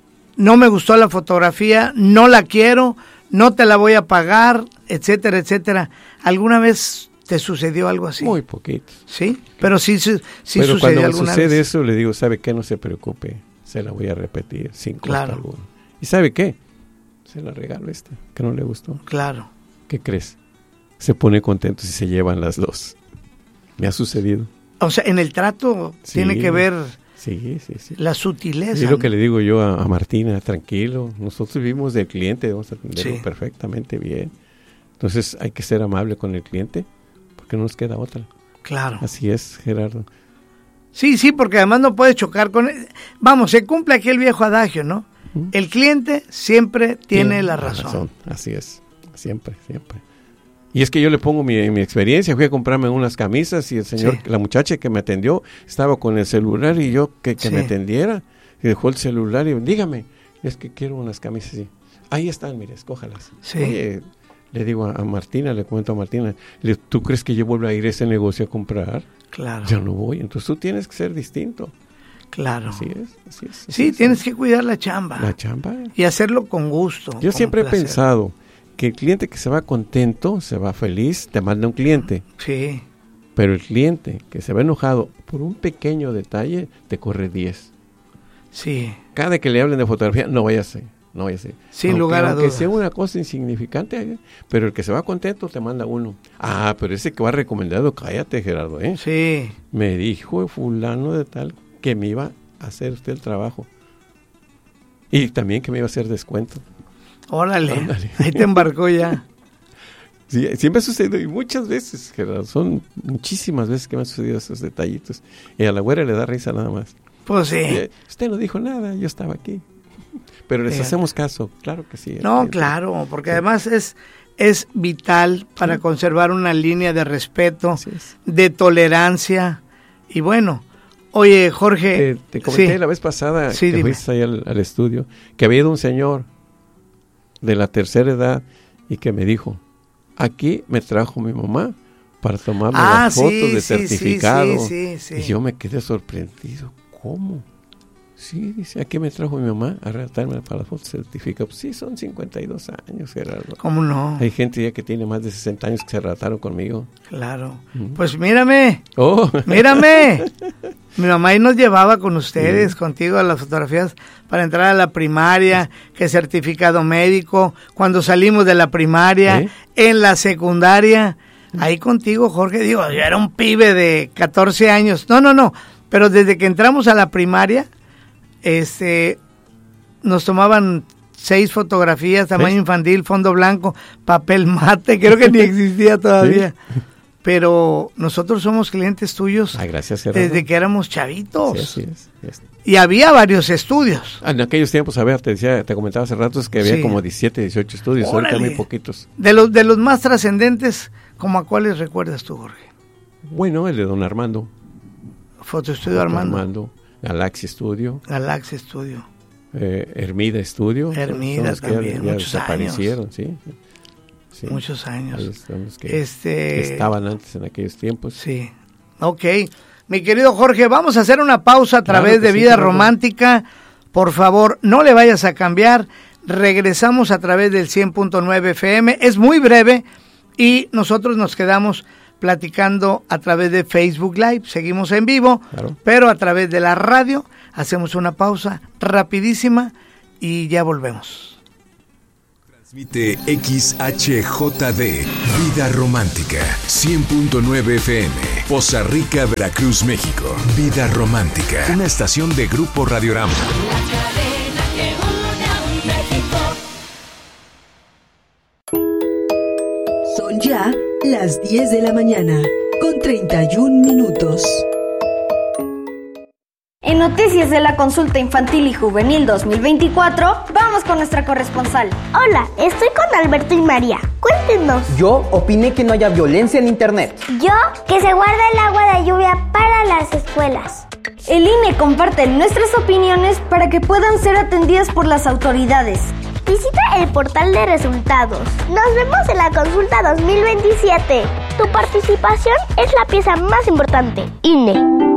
no me gustó la fotografía, no la quiero, no te la voy a pagar, etcétera, etcétera. ¿Alguna vez te sucedió algo así? Muy poquito. ¿Sí? Pero sí, sí, sí Pero sucedió cuando me alguna sucede vez. eso, le digo, ¿sabe qué? No se preocupe, se la voy a repetir sin costo Claro. alguno. ¿Y sabe qué? Se la regalo esta, que no le gustó. Claro. ¿Qué crees? Se pone contento si se llevan las dos. Me ha sucedido. O sea, en el trato Sí, tiene que ver Sí, sí, sí. la sutileza. Es lo ¿no? que le digo yo a, a Martina, tranquilo, nosotros vivimos del cliente, vamos a atenderlo Sí. perfectamente bien. Entonces hay que ser amable con el cliente, porque no nos queda otra. Claro. Así es, Gerardo. Sí, sí, porque además no puede chocar con... Vamos, se cumple aquí el viejo adagio, ¿no? ¿Mm? El cliente siempre tiene la razón. Así es, siempre, siempre. Y es que yo le pongo mi, mi experiencia, fui a comprarme unas camisas y el señor, Sí. la muchacha que me atendió estaba con el celular y yo que, que Sí. me atendiera, y dejó el celular y dígame, es que quiero unas camisas y ahí están, mire, escójalas. Sí. Oye, le digo a, a Martina, le cuento a Martina, le digo, ¿tú crees que yo vuelvo a ir a ese negocio a comprar? Claro. Yo no voy, entonces tú tienes que ser distinto. Claro. Así es, así es. Así Sí, es. tienes que cuidar la chamba. La chamba. Y hacerlo con gusto. Yo con siempre placer. he pensado que el cliente que se va contento, se va feliz, te manda un cliente. Sí. Pero el cliente que se va enojado por un pequeño detalle, te corre diez. Sí. Cada que le hablen de fotografía, no vaya a ser, no vaya a ser. Sin aunque, lugar a aunque dudas. sea una cosa insignificante, pero el que se va contento te manda uno. Ah, pero ese que va recomendado, cállate, Gerardo, ¿eh? Sí. Me dijo fulano de tal que me iba a hacer usted el trabajo. Y también que me iba a hacer descuento. Órale, Ándale. Ahí te embarcó ya. Sí, siempre ha sucedido, y muchas veces, Gerardo, son muchísimas veces que me han sucedido esos detallitos. Y a la güera le da risa nada más. Pues sí. Y, usted no dijo nada, yo estaba aquí. Pero les sí. hacemos caso, claro que sí. No, claro, porque sí. además es, es vital para sí. conservar una línea de respeto, de tolerancia. Y bueno, oye, Jorge. Te, te comenté sí. la vez pasada sí, que dime. fuiste ahí al, al estudio, que había ido un señor de la tercera edad y que me dijo, aquí me trajo mi mamá para tomarme ah, las fotos sí, de sí, certificado. Sí, sí, sí, sí. Y yo me quedé sorprendido. ¿Cómo? Sí, dice, aquí me trajo mi mamá a redactarme para las fotos de certificado. Pues sí, son cincuenta y dos años, Gerardo. ¿Cómo no? Hay gente ya que tiene más de sesenta años que se redactaron conmigo. Claro. ¿Mm? Pues mírame. Oh. Mírame. Mi mamá ahí nos llevaba con ustedes, sí. contigo, a las fotografías para entrar a la primaria, que certificado médico, cuando salimos de la primaria, ¿eh? En la secundaria, ahí contigo, Jorge, digo, yo era un pibe de catorce años, no, no, no, pero desde que entramos a la primaria, este, nos tomaban seis fotografías, tamaño ¿sí? infantil, fondo blanco, papel mate, creo que ni existía todavía. ¿Sí? Pero nosotros somos clientes tuyos Ay, gracias, desde que éramos chavitos. Sí, así es, es. Y había varios estudios. En aquellos tiempos, a ver, te decía, te comentaba hace rato que había sí. como diecisiete, dieciocho estudios, Órale. Ahorita muy poquitos. De los de los más trascendentes, ¿cómo a cuáles recuerdas tú, Jorge? Bueno, el de Don Armando. Fotoestudio Armando. Armando, Galaxy Studio. Galaxy Studio. Eh, Hermida Studio. Hermida también, ya, ya muchos desaparecieron, años. sí. Sí. Muchos años. Que este... estaban antes en aquellos tiempos. Sí. Ok. Mi querido Jorge, vamos a hacer una pausa a través claro de Vida sí, Romántica. Por favor, no le vayas a cambiar. Regresamos a través del cien punto nueve F M. Es muy breve y nosotros nos quedamos platicando a través de Facebook Live. Seguimos en vivo, claro. pero a través de la radio hacemos una pausa rapidísima y ya volvemos. Transmite X H J D, Vida Romántica, cien punto nueve F M, Poza Rica, Veracruz, México. Vida Romántica, una estación de Grupo Radiorama. Son ya las diez de la mañana, con treinta y un minutos. En Noticias de la Consulta Infantil y Juvenil dos mil veinticuatro, vamos con nuestra corresponsal. Hola, estoy con Alberto y María. Cuéntenos. Yo opiné que no haya violencia en internet. Yo, que se guarda el agua de lluvia para las escuelas. El I N E comparte nuestras opiniones para que puedan ser atendidas por las autoridades. Visita el portal de resultados. Nos vemos en la consulta dos mil veintisiete. Tu participación es la pieza más importante. I N E.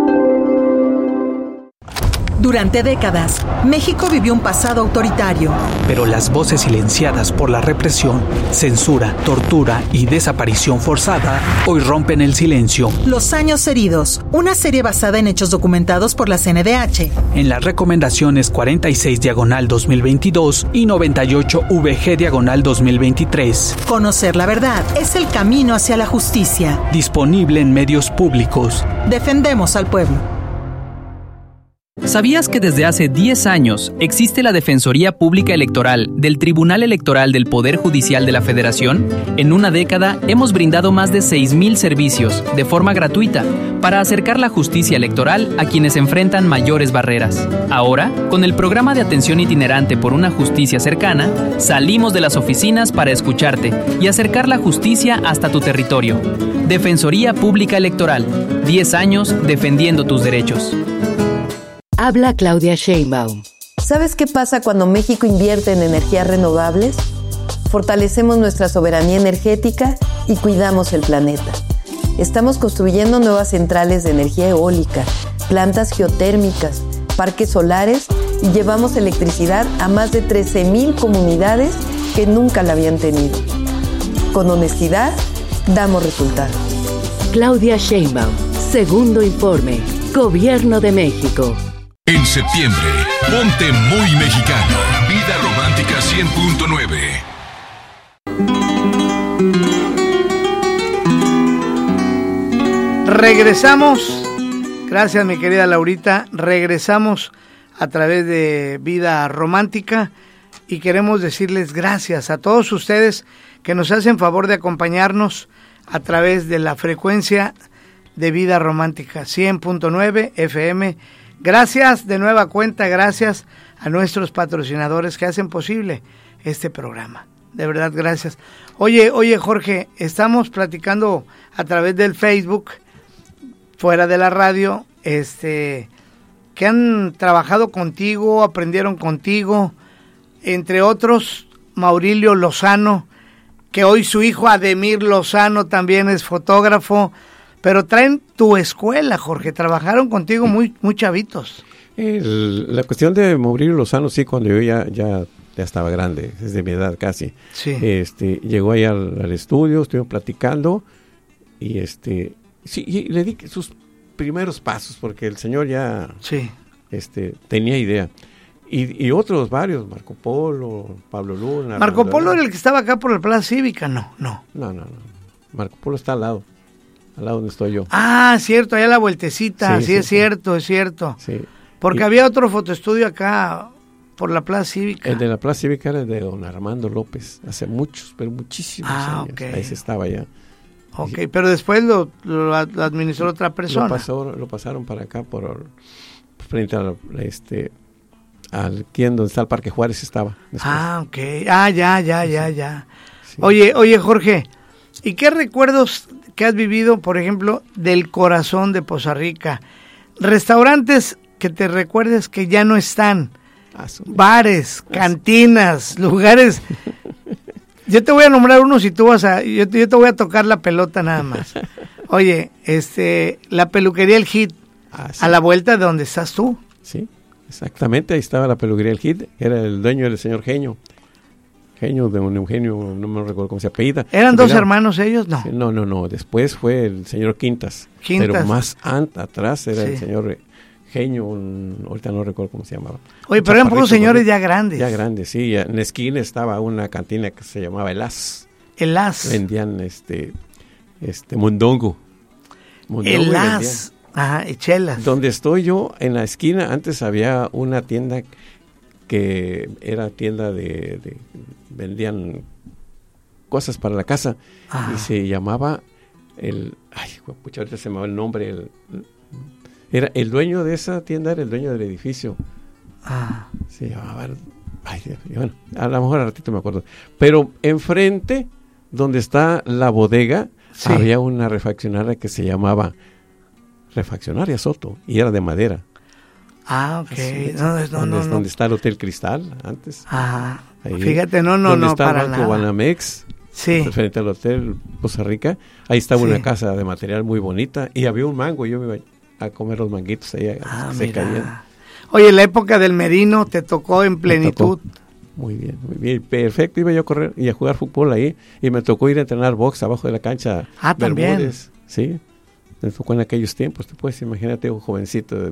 Durante décadas, México vivió un pasado autoritario. Pero las voces silenciadas por la represión, censura, tortura y desaparición forzada hoy rompen el silencio. Los años heridos, una serie basada en hechos documentados por la C N D H. En las recomendaciones cuarenta y seis diagonal dos mil veintidós y noventa y ocho V G diagonal dos mil veintitrés. Conocer la verdad es el camino hacia la justicia. Disponible en medios públicos. Defendemos al pueblo. ¿Sabías que desde hace diez años existe la Defensoría Pública Electoral del Tribunal Electoral del Poder Judicial de la Federación? En una década hemos brindado más de seis mil servicios de forma gratuita para acercar la justicia electoral a quienes enfrentan mayores barreras. Ahora, con el programa de atención itinerante por una justicia cercana, salimos de las oficinas para escucharte y acercar la justicia hasta tu territorio. Defensoría Pública Electoral, diez años defendiendo tus derechos. Habla Claudia Sheinbaum. ¿Sabes qué pasa cuando México invierte en energías renovables? Fortalecemos nuestra soberanía energética y cuidamos el planeta. Estamos construyendo nuevas centrales de energía eólica, plantas geotérmicas, parques solares y llevamos electricidad a más de trece mil comunidades que nunca la habían tenido. Con honestidad, damos resultados. Claudia Sheinbaum, segundo informe, Gobierno de México. En septiembre, ponte muy mexicano. Vida Romántica cien punto nueve. Regresamos. Gracias, mi querida Laurita. Regresamos a través de Vida Romántica. y queremos decirles gracias a todos ustedes que nos hacen favor de acompañarnos a través de la frecuencia de Vida Romántica cien punto nueve F M. Gracias de nueva cuenta, gracias a nuestros patrocinadores que hacen posible este programa. De verdad, gracias. Oye, oye Jorge, estamos platicando a través del Facebook, fuera de la radio, este, que han trabajado contigo, aprendieron contigo, entre otros, Maurilio Lozano, que hoy su hijo Ademir Lozano también es fotógrafo, pero traen tu escuela, Jorge, trabajaron contigo muy, muy chavitos. El, la cuestión de Maurilio Lozano, sí, cuando yo ya, ya, ya estaba grande, desde mi edad casi. Sí. Este, llegó ahí al, al estudio, estuvimos platicando, y este, sí, y le di sus primeros pasos, porque el señor ya sí. este, tenía idea. Y, y otros varios, Marco Polo, Pablo Luna. Marco Pablo Polo Luna. era el que estaba acá por la Plaza Cívica, no, no. No, no, no. Marco Polo está al lado, al lado donde estoy yo. Ah, cierto, allá la vueltecita, sí, sí, sí es sí. cierto, es cierto. Sí. Porque y, había otro fotoestudio acá por la Plaza Cívica. El de la Plaza Cívica era de don Armando López, hace muchos, pero muchísimos ah, años. Okay. Ahí se estaba ya. Ok, y, pero después lo, lo, lo administró otra persona. Lo, pasó, lo pasaron para acá, por frente a este... aquí en donde está el Parque Juárez estaba. Después. Ah, ok. Ah, ya, ya, ya, ya. Sí. Oye, oye, Jorge, ¿y qué recuerdos que has vivido, por ejemplo, del corazón de Poza Rica? Restaurantes que te recuerdes que ya no están, ah, bares, ah, cantinas, lugares. Yo te voy a nombrar unos y tú vas a, yo, yo te voy a tocar la pelota nada más. Oye, este, la peluquería El Hit, ah, sí. a la vuelta de donde estás tú. Sí. Exactamente, ahí estaba la peluquería El Hit, era el dueño del señor Genio. Genio de un Eugenio, no me recuerdo cómo se apellida. ¿Eran dos hermanos ellos? No. Sí, no, no, no, después fue el señor Quintas. Quintas. Pero más an- atrás era sí. el señor Genio, un, ahorita no recuerdo cómo se llamaba. Oye, pero eran puros señores ya grandes. Ya grandes, sí, en la esquina estaba una cantina que se llamaba El As. El As. Vendían este, este, mondongo. mondongo El As. Ajá, y chelas. Donde estoy yo, en la esquina, antes había una tienda que era tienda de, de vendían cosas para la casa. Ajá. Y se llamaba el, ay, pucha, ahorita se me va el nombre, el, era el dueño de esa tienda, era el dueño del edificio. Ah. Se llamaba, ay, bueno, a lo mejor al ratito me acuerdo. Pero enfrente, donde está la bodega, sí. había una refaccionaria que se llamaba Refaccionaria Soto, y era de madera. Ah, ok. Así, no, no, donde, no, no. donde está el Hotel Cristal, antes. Ajá. Ahí, fíjate, no, no, donde no, está para el Banco nada. Banamex, sí. frente al Hotel Poza Rica, ahí estaba sí. una casa de material muy bonita, y había un mango, y yo me iba a comer los manguitos ahí, ah, se mira. caían. Oye, la época del Merino te tocó en plenitud. Tocó. Muy bien, muy bien, perfecto, iba yo a correr y a jugar fútbol ahí, y me tocó ir a entrenar box abajo de la cancha. Ah, también. Bermúdez, sí. Me tocó en aquellos tiempos, te puedes imagínate un jovencito de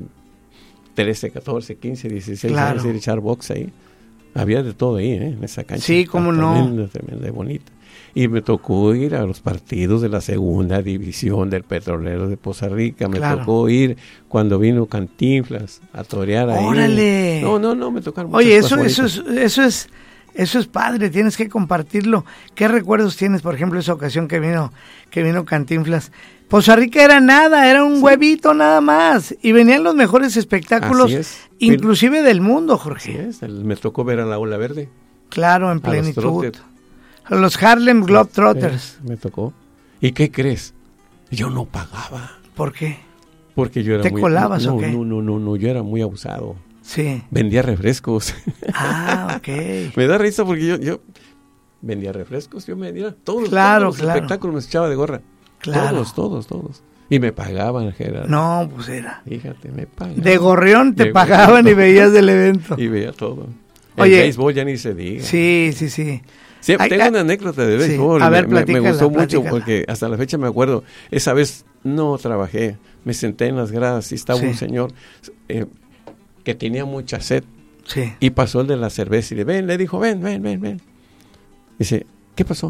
trece, catorce, quince, dieciséis claro. años ir a echar box ahí. Había de todo ahí, ¿eh? En esa cancha. Sí, cómo no. Tremenda, tremenda, bonita. Y me tocó ir a los partidos de la segunda división del Petrolero de Poza Rica. Me claro. tocó ir cuando vino Cantinflas a torear ahí. ¡Órale! No, no, no, me tocaron muchas Oye, cosas eso, eso es, eso es, eso es padre, tienes que compartirlo. ¿Qué recuerdos tienes, por ejemplo, esa ocasión que vino, que vino Cantinflas? Poza Rica era nada, era un sí. huevito nada más. Y venían los mejores espectáculos, inclusive del mundo, Jorge. Así es, el, me tocó ver a la Ola Verde. Claro, en plenitud. A los, los Harlem Globetrotters. Sí, me tocó. ¿Y qué crees? Yo no pagaba. ¿Por qué? Porque yo era ¿Te muy... colabas no, o qué? No, no, no, no, yo era muy abusado. Sí. Vendía refrescos. Ah, ok. Me da risa porque yo, yo vendía refrescos, yo me vendía todos, claro, todos los claro. espectáculos, me echaba de gorra. Claro. Todos, todos, todos. Y me pagaban, Gerardo. No, pues era. Fíjate, me pagaban. De gorrión te de pagaban gorrión. Y veías del evento. Y veía todo. Oye, el béisbol ya ni se diga. Sí, sí, sí. Sí, ay, tengo ay, una anécdota de béisbol. Sí. A ver, me, me gustó platícala. mucho porque hasta la fecha me acuerdo. Esa vez no trabajé. Me senté en las gradas y estaba sí. un señor eh, que tenía mucha sed. Sí. Y pasó el de la cerveza y le, ven, le dijo, ven, ven, ven, ven. Dice, ¿qué pasó?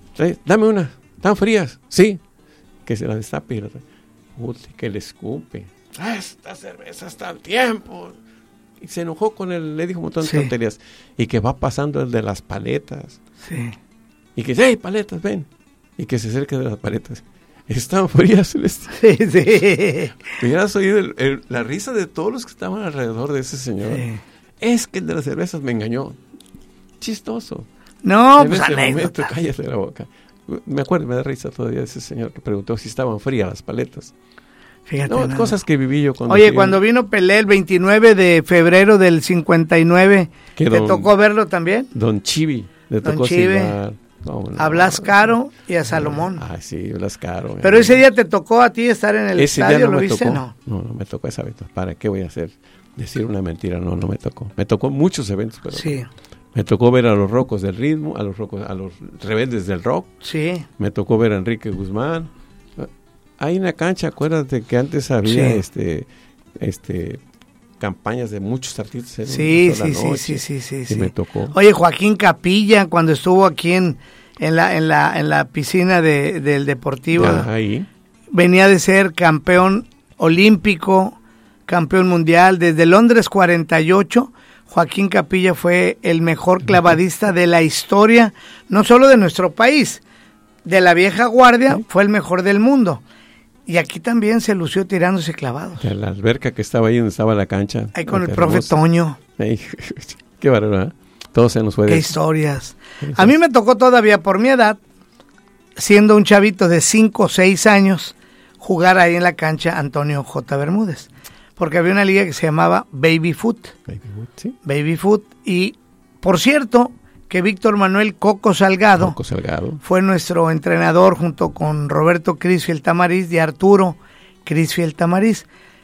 Dame una. ¿Están frías? Sí. Que se la destape y la... Uy, que le escupe. Esta cerveza está al tiempo. y se enojó con él, le dijo un montón de Sí. tonterías. Y que va pasando el de las paletas. Sí. Y que dice, hey, paletas, ven. Y que se acerca de las paletas. Estaban frías, Celeste. Sí, sí. Hubieras oído el- el- la risa de todos los que estaban alrededor de ese señor. Sí. Es que el de las cervezas me engañó. Chistoso. No, en pues ese anécdota. momento, cállate la boca. Me acuerdo, me da risa todavía ese señor que preguntó si estaban frías las paletas. Fíjate. No, nada. cosas que viví yo cuando Oye, fui- cuando vino Pelé el veintinueve de febrero del cincuenta y nueve, Que ¿te don- tocó verlo también? Don Chivi, le Don tocó Chive, silbar. No, no. A Blas Caro y a Salomón. Ah, sí, Blas Caro. Pero eh. ese día te tocó a ti estar en el Ese estadio, día no ¿lo me viste? tocó. No. No, no me tocó esa vez. ¿Para qué voy a hacer? Decir una mentira. No, no me tocó. Me tocó muchos eventos, pero Sí. me tocó ver a los rocos del ritmo, a los rocos, a los rebeldes del rock. Sí. Me tocó ver a Enrique Guzmán. Hay una cancha, acuérdate que antes había Sí. este, este, campañas de muchos artistas. En Sí, una sola sí, sí, noche, sí, sí, sí, y sí. me tocó. Oye, Joaquín Capilla, cuando estuvo aquí en, en la en la en la piscina de, del Deportivo, Ya, ahí. venía de ser campeón olímpico, campeón mundial. Desde Londres cuarenta y ocho, Joaquín Capilla fue el mejor clavadista de la historia, no solo de nuestro país, de la vieja guardia, fue el mejor del mundo. Y aquí también se lució tirándose clavados. En la alberca que estaba ahí donde estaba la cancha. Ahí con el Qué profe hermoso. Toño. Ay, qué barbaridad. Todo se nos fue. Qué de- historias. A mí me tocó todavía por mi edad, siendo un chavito de cinco o seis años, jugar ahí en la cancha Antonio J. Bermúdez. Porque había una liga que se llamaba Baby Foot. Baby Foot, sí. Baby Foot. Y, por cierto, que Víctor Manuel Coco Salgado, Coco Salgado. fue nuestro entrenador junto con Roberto Crisfiel Tamariz y Arturo Crisfiel Tamariz.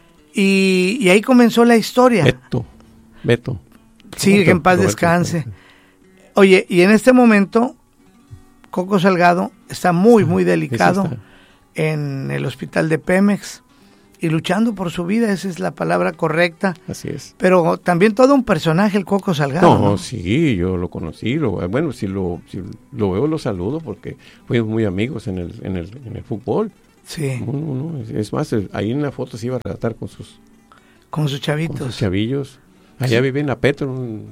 Y, y ahí comenzó la historia. Beto. Beto. Sí, que en paz Roberto, descanse. Oye, y en este momento, Coco Salgado está muy, muy delicado Ese está. en el hospital de Pemex y luchando por su vida, esa es la palabra correcta. Así es. Pero también todo un personaje, el Coco Salgado. No, ¿no? sí, yo lo conocí. Lo, bueno, si lo, si lo veo, lo saludo porque fuimos muy amigos en el, en el, en el fútbol. Sí. No, no, no, es, es más, el- ahí en la foto se iba a relatar con sus, Con sus chavitos. con sus chavillos. Allá Sí. vive en la Petro, un-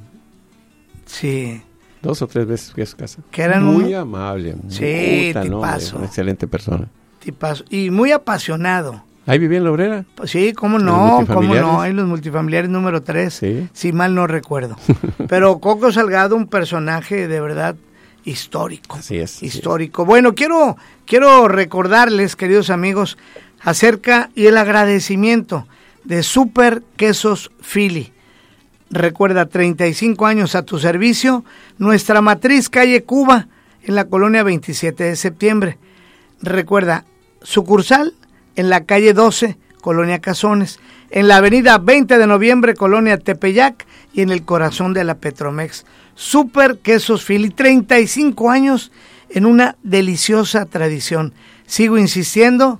Sí. dos o tres veces fui a su casa. Que eran muy un- amable. Sí, puta, no, tipazo. una excelente persona. Tipazo. Y muy apasionado. Ahí vivía en la Obrera. Pues sí, cómo ¿Los no, cómo multifamiliares? no, hay los multifamiliares número tres, Sí. si mal no recuerdo. Pero Coco Salgado, un personaje de verdad histórico. Así es. así histórico. Bueno, quiero, quiero recordarles, queridos amigos, acerca y el agradecimiento de Super Quesos Philly. Recuerda, treinta y cinco años a tu servicio, nuestra matriz calle Cuba, en la colonia veintisiete de septiembre. Recuerda, sucursal en la calle doce, colonia Cazones, en la avenida veinte de noviembre, colonia Tepeyac, y en el corazón de la Petromex. Super Quesos Philly, treinta y cinco años en una deliciosa tradición. Sigo insistiendo,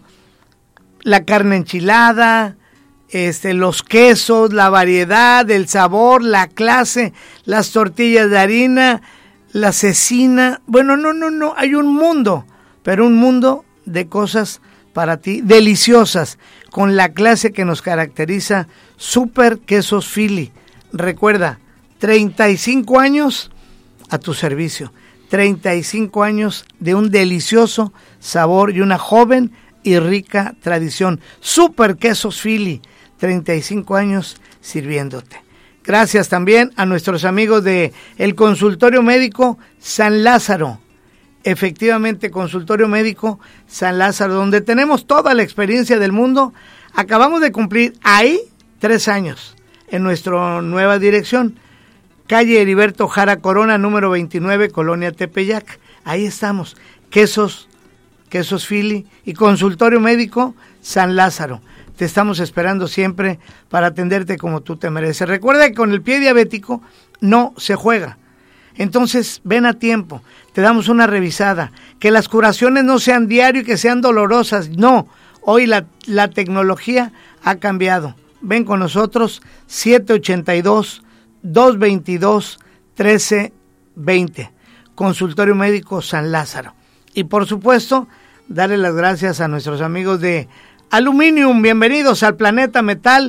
la carne enchilada, este, los quesos, la variedad, el sabor, la clase, las tortillas de harina, la cecina. Bueno, no, no, no, hay un mundo, pero un mundo de cosas para ti, deliciosas, con la clase que nos caracteriza. Super Quesos Philly. Recuerda, treinta y cinco años a tu servicio, treinta y cinco años de un delicioso sabor y una joven y rica tradición. Super Quesos Philly, treinta y cinco años sirviéndote. Gracias también a nuestros amigos de el Consultorio Médico San Lázaro. Efectivamente, Consultorio Médico San Lázaro, donde tenemos toda la experiencia del mundo. Acabamos de cumplir ahí tres años en nuestra nueva dirección. Calle Heriberto Jara Corona, número veintinueve, Colonia Tepeyac. Ahí estamos. Quesos, Quesos Philly y Consultorio Médico San Lázaro. Te estamos esperando siempre para atenderte como tú te mereces. Recuerda que con el pie diabético no se juega. Entonces, ven a tiempo, te damos una revisada, que las curaciones no sean diario y que sean dolorosas, no, hoy la, la tecnología ha cambiado. Ven con nosotros, siete ochenta y dos, doscientos veintidós, trece veinte, Consultorio Médico San Lázaro. Y por supuesto, darle las gracias a nuestros amigos de Aluminium, bienvenidos al Planeta Metal,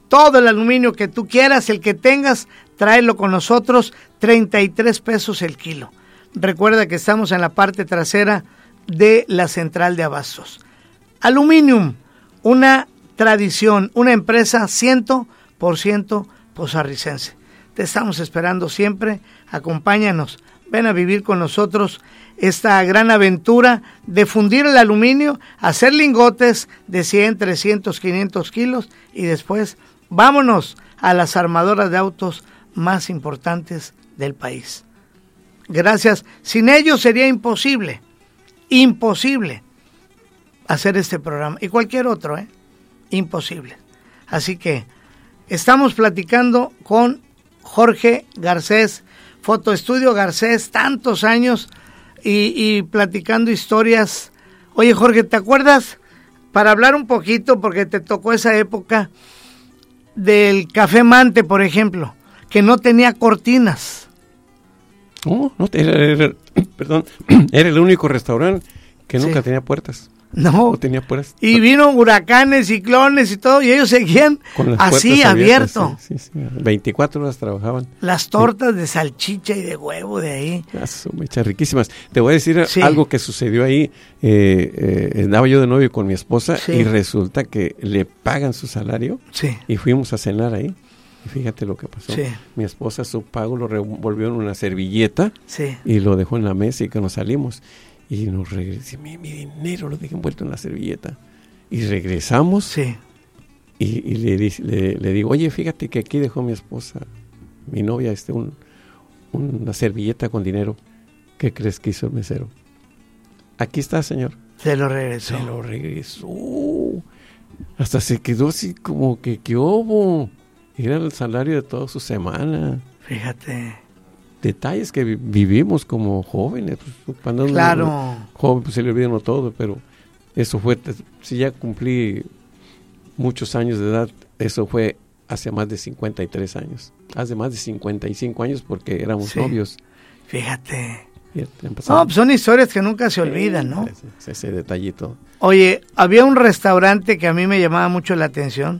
todo el aluminio que tú quieras, el que tengas, tráelo con nosotros, treinta y tres pesos el kilo. Recuerda que estamos en la parte trasera de la central de abastos. Aluminium, una tradición, una empresa cien por ciento posarricense. Te estamos esperando siempre, acompáñanos, ven a vivir con nosotros esta gran aventura de fundir el aluminio, hacer lingotes de cien, trescientos, quinientos kilos y después vámonos a las armadoras de autos más importantes del país. Gracias, sin ellos sería imposible, imposible hacer este programa y cualquier otro, ¿eh? Imposible. Así que estamos platicando con Jorge Garcés, Fotoestudio Garcés, tantos años y, y platicando historias. Oye, Jorge, ¿te acuerdas? Para hablar un poquito, porque te tocó esa época del Café Mante, por ejemplo, que no tenía cortinas. No, no, era, era, perdón, era el único restaurante que nunca sí. tenía puertas. No, no tenía puertas. Y vino huracanes, ciclones y todo, y ellos seguían así abierto. Sí, sí, sí. veinticuatro horas trabajaban. Las tortas sí. de salchicha y de huevo de ahí. Ah, son mechas riquísimas. Te voy a decir sí. algo que sucedió ahí. Eh, eh, andaba yo de novio con mi esposa sí. y resulta que le pagan su salario sí. y fuimos a cenar ahí. Y fíjate lo que pasó. Sí. Mi esposa su pago lo revolvió en una servilleta sí. y lo dejó en la mesa y que nos salimos. Y nos regresé, mi, mi dinero lo dejé envuelto en la servilleta. Y regresamos sí. y, y le, le, le digo, oye, fíjate que aquí dejó mi esposa, mi novia, este un, una servilleta con dinero. ¿Qué crees que hizo el mesero? Aquí está, señor. Se lo regresó. Se lo regresó. Hasta se quedó así como que, ¿qué hubo? Era el salario de toda su semana. Fíjate. Detalles que vi- vivimos como jóvenes. Pues, cuando claro. uno, joven, pues se le olvida uno todo, pero eso fue, si ya cumplí muchos años de edad, eso fue hace más de cincuenta y tres años. Hace más de cincuenta y cinco años porque éramos sí. novios. Fíjate. No, pues son historias que nunca se olvidan, ¿no? Ese, ese detallito. Oye, había un restaurante que a mí me llamaba mucho la atención,